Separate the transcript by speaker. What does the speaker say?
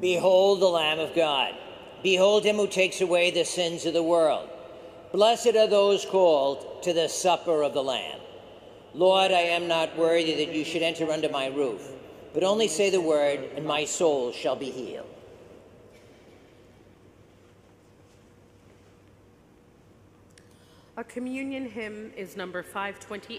Speaker 1: Behold the Lamb of God. Behold him who takes away the sins of the world. Blessed are those called to the supper of the Lamb. Lord, I am not worthy that you should enter under my roof, but only say the word, and my soul shall be healed.
Speaker 2: Our communion hymn is number 528.